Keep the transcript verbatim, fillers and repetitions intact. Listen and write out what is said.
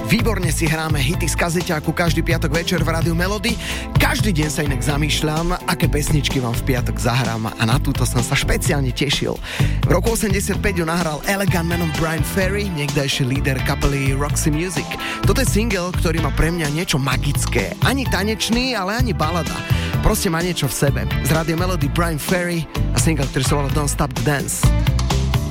Výborne si hráme hity z kazeťáku každý piatok večer v Rádiu Melody. Každý deň sa inak zamýšľam, aké pesničky vám v piatok zahrám a na túto som sa špeciálne tešil. V roku osemdesiatpäť ju nahral Elegant Man Bryan Ferry, niekdajší líder kapely Roxy Music. Toto je single, ktorý má pre mňa niečo magické. Ani tanečný, ale ani balada. Proste má niečo v sebe. Z Rádio Melody Bryan Ferry a single, ktorý sa volá Don't Stop the Dance.